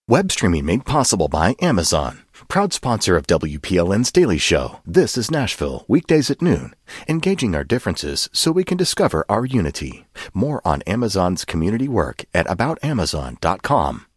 Web streaming made possible by Amazon. Proud sponsor of WPLN's Daily Show. This is Nashville, weekdays at noon. Engaging our differences so we can discover our unity. More on Amazon's community work at aboutamazon.com.